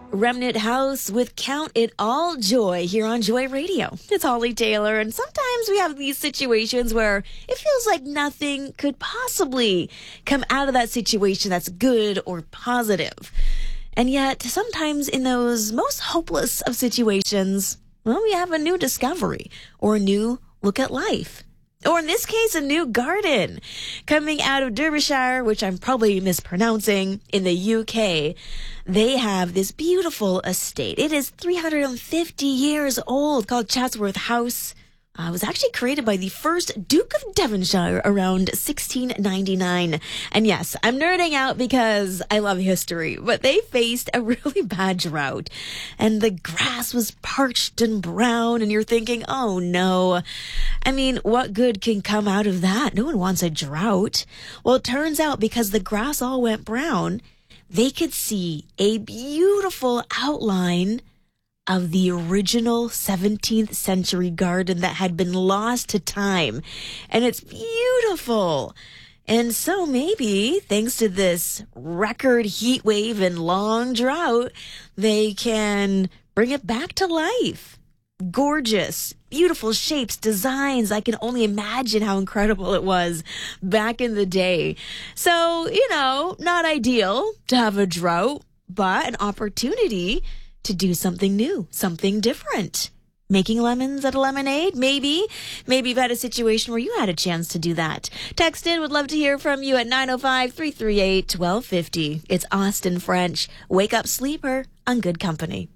Remnant House with Count It All Joy here on Joy Radio. It's Holly Taylor, and sometimes we have these situations where it feels like nothing could possibly come out of that situation that's good or positive. And yet, sometimes in those most hopeless of situations, well, we have a new discovery or a new look at life. Or in this case, a new garden coming out of Derbyshire, which I'm probably mispronouncing, in the UK. They have this beautiful estate. It is 350 years old, called Chatsworth House. It was actually created by the first Duke of Devonshire around 1699. And yes, I'm nerding out because I love history, but they faced a really bad drought. And the grass was parched and brown, and you're thinking, oh no. I mean, what good can come out of that? No one wants a drought. Well, it turns out because the grass all went brown, they could see a beautiful outline of the original 17th century garden that had been lost to time. And it's beautiful. And so maybe, thanks to this record heat wave and long drought, they can bring it back to life. Gorgeous, beautiful shapes, designs. I can only imagine how incredible it was back in the day. So, not ideal to have a drought, but an opportunity to do something new, something different. Making lemons out of lemonade, maybe. Maybe you've had a situation where you had a chance to do that. Text in, would love to hear from you at 905-338-1250. It's Austin French. Wake Up Sleeper on Good Company.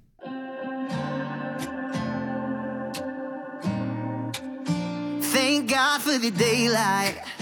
Thank God for the daylight.